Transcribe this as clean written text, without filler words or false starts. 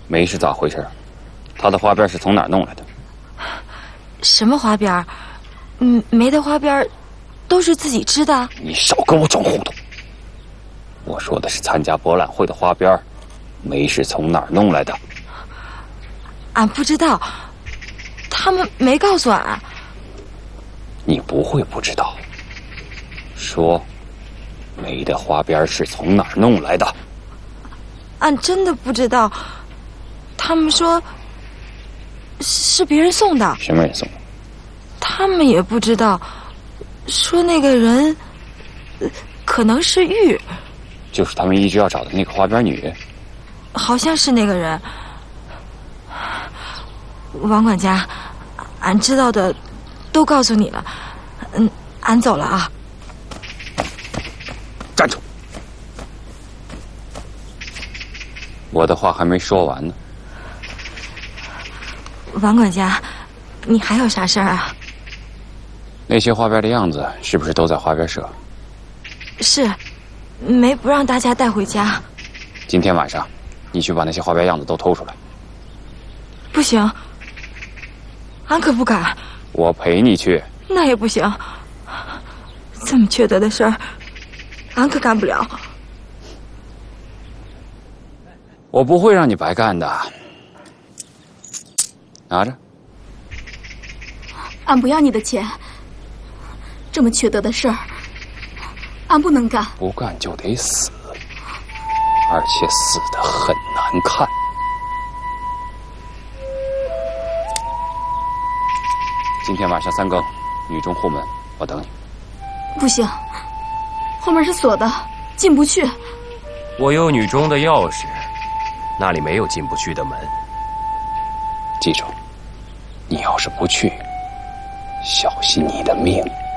梅是咋回事？她的花边是从哪儿弄来的？ 什么花边？梅的花边都是自己织的。 你少跟我装糊涂！我说的是参加博览会的花边，梅是从哪儿弄来的？ 俺不知道，他们没告诉俺。 你不会不知道。说，梅的花边是从哪儿弄来的？ 俺真的不知道。他们说是别人送的。 什么人送的？ 他们也不知道，说那个人可能是玉， 就是他们一直要找的那个花边女。 好像是那个人。王管家，俺知道的都告诉你了。俺走了啊。 站住！我的话还没说完呢。 王管家，你还有啥事儿啊？ 那些花边的样子是不是都在花边社？ 是，梅不让大家带回家。 今天晚上，你去把那些花边样子都偷出来。 不行，俺可不敢。 我陪你去。 那也不行，这么缺德的事儿，俺可干不了。 我不会让你白干的。拿着。 俺不要你的钱，这么缺德的事儿，俺不能干。 不干就得死，而且死得很难看。今天晚上3更，女中后门，我等你。 不行，后面是锁的，进不去。 我有女中的钥匙，那里没有进不去的门。 记住，你要是不去，小心你的命。